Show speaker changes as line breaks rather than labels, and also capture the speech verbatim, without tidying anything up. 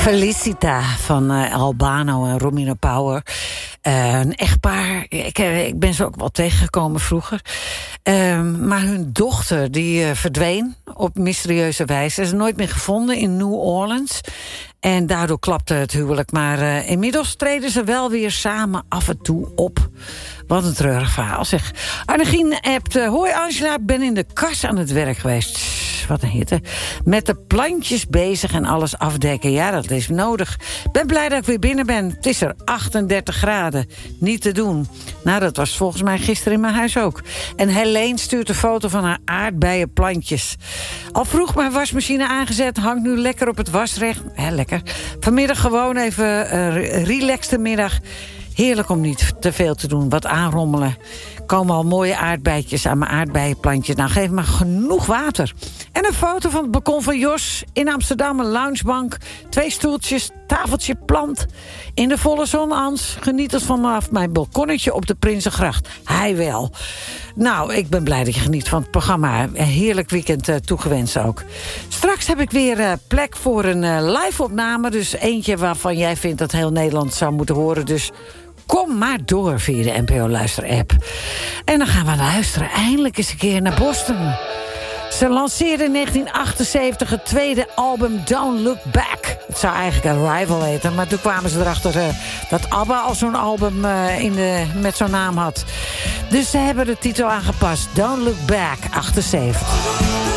Felicita van uh, Albano en Romina Power. Uh, een echtpaar. Ik, ik ben ze ook wel tegengekomen vroeger. Uh, maar hun dochter die uh, verdween op mysterieuze wijze. Ze is nooit meer gevonden in New Orleans. En daardoor klapte het huwelijk. Maar uh, inmiddels treden ze wel weer samen af en toe op. Wat een treurig verhaal, zeg. Annegien appt... Uh, hoi Angela, ik ben in de kas aan het werk geweest. Tss, wat een hitte. Met de plantjes bezig en alles afdekken. Ja, dat is nodig. Ik ben blij dat ik weer binnen ben. Het is er achtendertig graden. Niet te doen. Nou, dat was volgens mij gisteren in mijn huis ook. En Helene stuurt een foto van haar aardbeienplantjes. Al vroeg mijn wasmachine aangezet. Hangt nu lekker op het wasrecht. Hè, lekker. Vanmiddag gewoon even uh, relaxte middag. Heerlijk om niet te veel te doen. Wat aanrommelen. Komen al mooie aardbeidjes aan mijn aardbeienplantjes. Nou, geef maar genoeg water. En een foto van het balkon van Jos in Amsterdam. Een loungebank, twee stoeltjes, tafeltje, plant. In de volle zon, Ans. Geniet het vanaf mijn balkonnetje op de Prinsengracht. Hij wel. Nou, ik ben blij dat je geniet van het programma. Een heerlijk weekend uh, toegewenst ook. Straks heb ik weer uh, plek voor een uh, live-opname. Dus eentje waarvan jij vindt dat heel Nederland zou moeten horen. Dus kom maar door via de N P O-luister-app. En dan gaan we luisteren eindelijk eens een keer naar Boston. Ze lanceerde in negentien achtenzeventig het tweede album Don't Look Back. Het zou eigenlijk Arrival heten, maar toen kwamen ze erachter uh, dat ABBA al zo'n album uh, in de, met zo'n naam had. Dus ze hebben de titel aangepast. Don't Look Back, achtenzeventig.